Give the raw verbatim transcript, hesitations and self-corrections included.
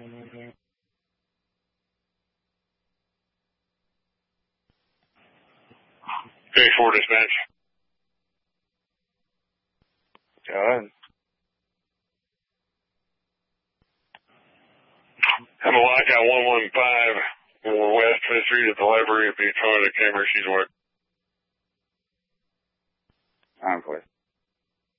Page four dispatch. Go ahead. I'm a lockout one one five. We're west Fifth Street at the library of Daytona. Camera, she's what? I'm for it.